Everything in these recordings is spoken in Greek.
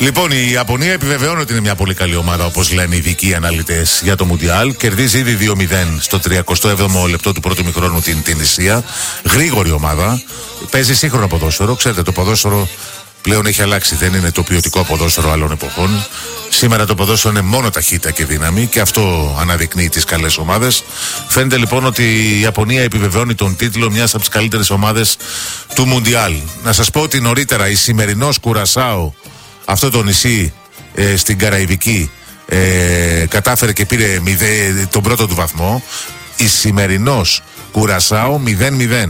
Λοιπόν, η Ιαπωνία επιβεβαιώνει ότι είναι μια πολύ καλή ομάδα, όπως λένε οι ειδικοί αναλυτές για το Μουντιάλ. Κερδίζει ήδη 2-0 στο 37ο λεπτό του πρώτου ημιχρόνου την Τινησία. Γρήγορη ομάδα. Παίζει σύγχρονο ποδόσφαιρο. Ξέρετε, το ποδόσφαιρο πλέον έχει αλλάξει. Δεν είναι το ποιοτικό ποδόσφαιρο άλλων εποχών. Σήμερα το ποδόσφαιρο είναι μόνο ταχύτητα και δύναμη και αυτό αναδεικνύει τις καλές ομάδες. Φαίνεται λοιπόν ότι η Ιαπωνία επιβεβαιώνει τον τίτλο μιας από τις καλύτερες ομάδες του Μουντιάλ. Να σας πω ότι νωρίτερα η σημερινός Κουρασάο, αυτό το νησί στην Καραϊβική, κατάφερε και πήρε τον πρώτο του βαθμό. Η σημερινός Κουρασάο 0-0.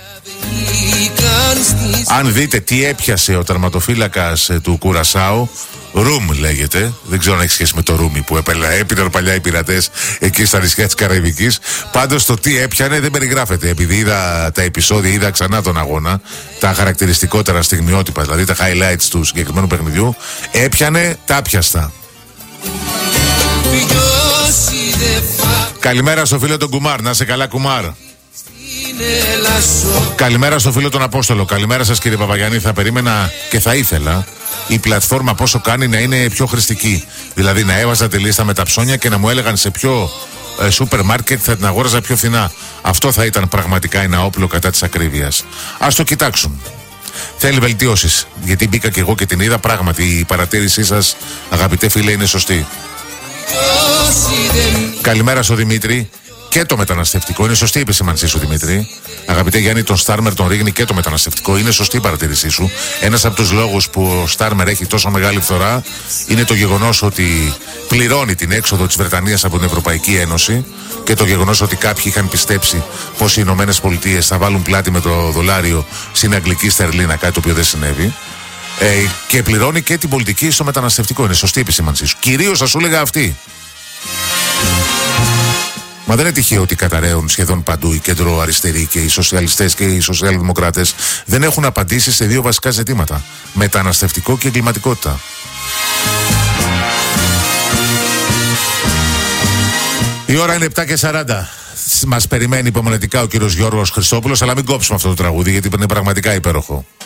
Αν δείτε τι έπιασε ο τερματοφύλακας του Κουρασάου, Ρουμ λέγεται, δεν ξέρω αν έχει σχέση με το Ρούμι που έπαιρναν παλιά οι πειρατές εκεί στα νησιά της Καραϊβικής. Πάντως το τι έπιανε δεν περιγράφεται, επειδή είδα τα επεισόδια, είδα ξανά τον αγώνα, τα χαρακτηριστικότερα στιγμιότυπα, δηλαδή τα highlights του συγκεκριμένου παιχνιδιού. Έπιανε τάπιαστα. Καλημέρα στο φίλο τον Κουμάρ, να σε καλά Κουμάρ. Καλημέρα στο φίλο τον Απόστολο. Καλημέρα σας κύριε Παπαγιάννη. Θα περίμενα και θα ήθελα η πλατφόρμα πόσο κάνει να είναι πιο χρηστική. Δηλαδή να έβαζα τη λίστα με τα ψώνια και να μου έλεγαν σε ποιο σούπερ μάρκετ θα την αγόραζα πιο φθηνά. Αυτό θα ήταν πραγματικά ένα όπλο κατά της ακρίβειας. Ας το κοιτάξουν. Θέλει βελτιώσεις, γιατί μπήκα και εγώ και την είδα. Πράγματι η παρατήρησή σας αγαπητέ φίλε είναι σωστή. Καλημέρα στο Δημήτρη. Και το μεταναστευτικό, είναι σωστή η επισήμανσή σου Δημήτρη. Αγαπητέ Γιάννη, τον Στάρμερ τον ρίχνει και το μεταναστευτικό. Είναι σωστή η παρατήρησή σου. Ένας από τους λόγους που ο Στάρμερ έχει τόσο μεγάλη φθορά είναι το γεγονός ότι πληρώνει την έξοδο της Βρετανίας από την Ευρωπαϊκή Ένωση και το γεγονός ότι κάποιοι είχαν πιστέψει πως οι Ηνωμένες Πολιτείες θα βάλουν πλάτη με το δολάριο στην αγγλική στερλίνα, κάτι το οποίο δεν συνέβη. Και πληρώνει και την πολιτική στο μεταναστευτικό. Είναι σωστή η επισήμανσή σου. Κυρίως θα σου έλεγα αυτή. Μα δεν είναι τυχαίο ότι καταραίουν σχεδόν παντού οι κεντροαριστεροί και οι σοσιαλιστές και οι σοσιαλδημοκράτες δεν έχουν απαντήσει σε δύο βασικά ζητήματα: μεταναστευτικό και εγκληματικότητα. Η ώρα είναι 7:40. Μας περιμένει υπομονετικά ο κύριος Γιώργος Χριστόπουλος, αλλά μην κόψουμε αυτό το τραγούδι γιατί είναι πραγματικά υπέροχο.